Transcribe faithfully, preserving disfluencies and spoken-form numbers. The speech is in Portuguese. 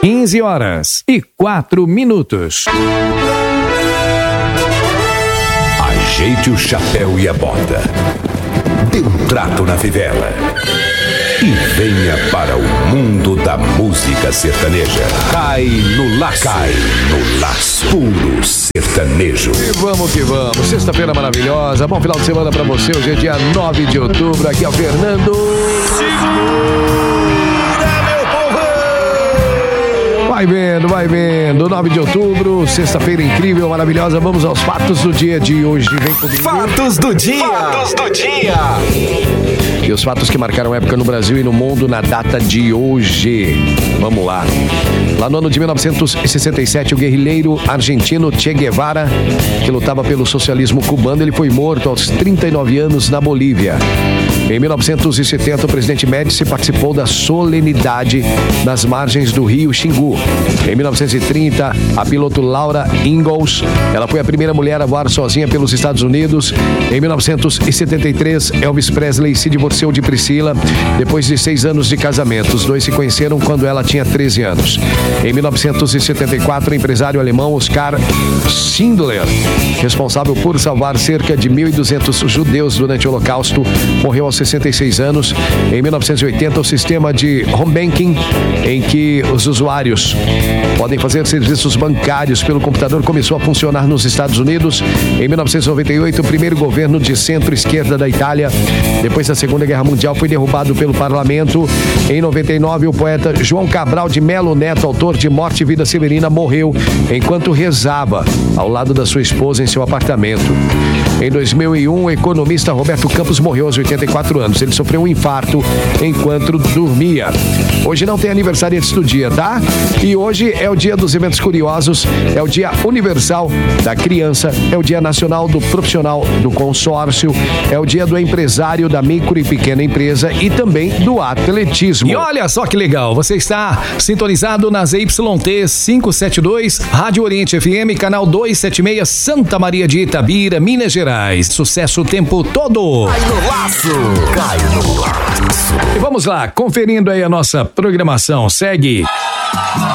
quinze horas e quatro minutos. Ajeite o chapéu e a bota. Dê um trato na fivela. E venha para o mundo da música sertaneja. Cai no laço. Cai no laço. Puro sertanejo. E vamos que vamos. Sexta-feira maravilhosa. Bom final de semana pra você. Hoje é dia nove de outubro. Aqui é o Fernando. Segura, meu povo! Vai vendo, vai vendo. nove de outubro. Sexta-feira incrível, maravilhosa. Vamos aos fatos do dia de hoje. Vem comigo. Fatos do dia. Fatos do dia. E os fatos que marcaram época no Brasil e no mundo na data de hoje. Vamos lá. Lá no ano de mil novecentos e sessenta e sete, o guerrilheiro argentino Che Guevara, que lutava pelo socialismo cubano, ele foi morto aos trinta e nove anos na Bolívia. Em mil novecentos e setenta, o presidente Médici participou da solenidade nas margens do rio Xingu. Em mil novecentos e trinta, a piloto Laura Ingalls, ela foi a primeira mulher a voar sozinha pelos Estados Unidos. Em mil novecentos e setenta e três, Elvis Presley se divorciou de Priscila depois de seis anos de casamento. Os dois se conheceram quando ela tinha treze anos. Em mil novecentos e setenta e quatro, o empresário alemão Oskar Schindler, responsável por salvar cerca de mil e duzentos judeus durante o Holocausto, morreu aos sessenta e seis anos. Em mil novecentos e oitenta, o sistema de home banking, em que os usuários podem fazer serviços bancários pelo computador, começou a funcionar nos Estados Unidos. Em mil novecentos e noventa e oito, o primeiro governo de centro-esquerda da Itália, depois da Segunda Guerra Mundial, foi derrubado pelo parlamento. Em noventa e nove, o poeta João Cabral de Melo Neto, autor de Morte e Vida Severina, morreu enquanto rezava ao lado da sua esposa em seu apartamento. Em dois mil e um, o economista Roberto Campos morreu aos oitenta e quatro anos. Ele sofreu um infarto enquanto dormia. Hoje não tem aniversariante do dia, tá? E hoje é o dia dos eventos curiosos, é o dia universal da criança, é o dia nacional do profissional do consórcio, é o dia do empresário da micro e pequena empresa e também do atletismo. E olha só que legal, você está sintonizado nas Y T quinhentos e setenta e dois, Rádio Oriente F M, canal duzentos e setenta e seis, Santa Maria de Itabira, Minas Gerais. Sucesso o tempo todo. Cai no laço. Cai no laço. E vamos lá, conferindo aí a nossa programação. Segue.